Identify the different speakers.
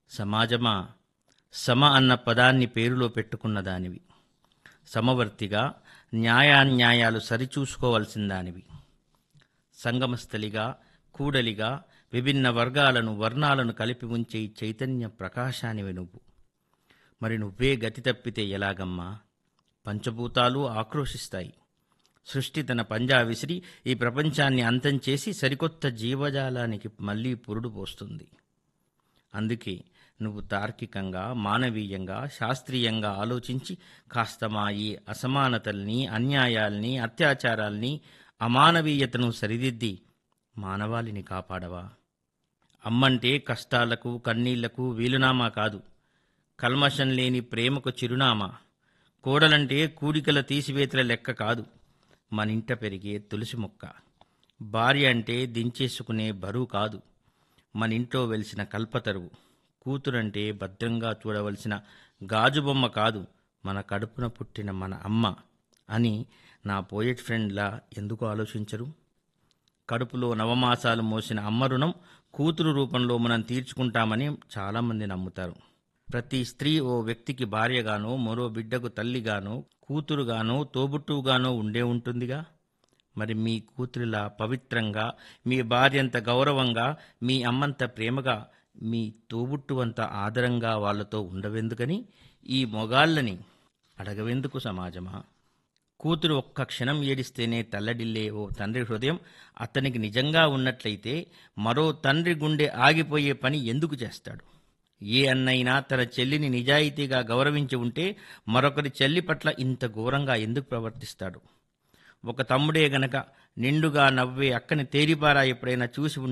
Speaker 1: సమాజమా, సమ అన్న పదాన్ని పేరులో పెట్టుకున్న దానివి. సమవర్తిగా న్యాయాన్యాయాలు సరిచూసుకోవలసిన దానివి. సంగమస్థలిగా, కూడలిగా విభిన్న వర్గాలను, వర్ణాలను కలిపి ఉంచే చైతన్య ప్రకాశానివి నువ్వు. మరి నువ్వే గతి తప్పితే ఎలాగమ్మా? పంచభూతాలు ఆక్రోశిస్తాయి. సృష్టి తన పంజా విసిరి ఈ ప్రపంచాన్ని అంతం చేసి సరికొత్త జీవజాలానికి మళ్లీ పురుడు పోస్తుంది. అందుకే నువ్వు తార్కికంగా, మానవీయంగా, శాస్త్రీయంగా ఆలోచించి కాస్త మా ఈ అసమానతల్ని, అన్యాయాల్ని, అత్యాచారాల్ని, అమానవీయతను సరిదిద్ది మానవాళిని కాపాడవా? అమ్మంటే కష్టాలకు, కన్నీళ్లకు వీలునామా కాదు, కల్మషం లేని ప్రేమకు చిరునామా. కోడలంటే కూడికల తీసివేతల లెక్క కాదు, మనింట పెరిగే తులసి మొక్క. భార్య అంటే దించేసుకునే బరువు కాదు, మనింట్లో వెలిసిన కల్పతరువు. కూతురంటే భద్రంగా చూడవలసిన గాజుబొమ్మ కాదు, మన కడుపున పుట్టిన మన అమ్మ అని నా పోయెట్ ఫ్రెండ్లా ఎందుకు ఆలోచించరు? కడుపులో నవమాసాలు మోసిన అమ్మ రుణం కూతురు రూపంలో మనం తీర్చుకుంటామని చాలామంది నమ్ముతారు. ప్రతి స్త్రీ ఓ వ్యక్తికి భార్యగానో, మరో బిడ్డకు తల్లిగానో, కూతురుగానో, తోబుట్టువుగానో ఉండే ఉంటుందిగా. మరి మీ కూతురిలా పవిత్రంగా, మీ భార్యంత గౌరవంగా, మీ అమ్మంత ప్రేమగా, మీ తోబుట్టువంత ఆదరంగా వాళ్లతో ఉండవెందుకని ఈ మొగాళ్ళని అడగవెందుకు సమాజమా? కూతురు ఒక్క క్షణం ఏడిస్తేనే తల్లడిల్లే ఓ తండ్రి హృదయం అతనికి నిజంగా ఉన్నట్లయితే మరో తండ్రి గుండె ఆగిపోయే పని ఎందుకు చేస్తాడు? ఏ అన్నైనా తన చెల్లిని నిజాయితీగా గౌరవించి ఉంటే మరొకరి చెల్లి పట్ల ఇంత ఘోరంగా ఎందుకు ప్రవర్తిస్తాడు? ఒక తమ్ముడే గనక నిండుగా నవ్వే అక్కని తేరిపారా ఎప్పుడైనా చూసి